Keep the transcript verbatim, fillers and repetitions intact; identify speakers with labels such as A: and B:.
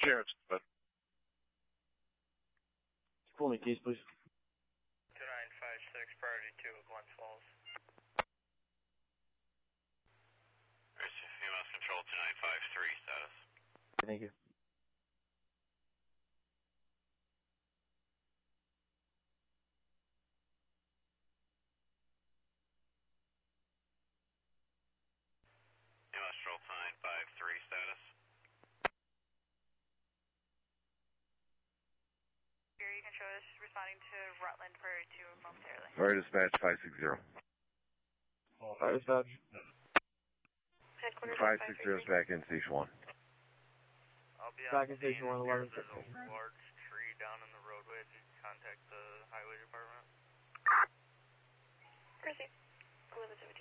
A: Clearance, but.
B: Pull me, keys, please.
C: two nine five six, priority two of Glens Falls.
D: E M S Control two nine five three, status.
B: Thank you.
D: E M S Control two nine five three, status.
E: Here you can show us responding to Rutland for two momentarily.
F: Fire dispatch five six zero.
B: Fire dispatch.
E: Headquarters
F: five six zero is back in station one.
C: I'll be
B: Back
C: on
B: in station one,
C: scene.
B: eleven
C: There's
B: six.
C: a large tree down in the roadway. Contact the highway department.
E: Proceed. eleven seventeen.